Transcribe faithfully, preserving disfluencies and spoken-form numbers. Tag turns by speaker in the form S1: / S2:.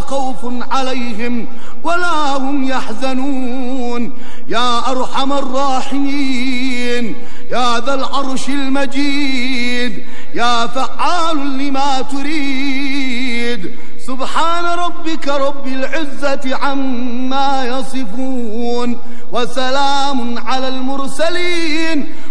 S1: خوف عليهم ولا هم يحزنون. يا أرحم الراحمين، يا ذا العرش المجيد، يا فعال لما تريد. سبحان ربك رب العزة عما يصفون، وسلام على المرسلين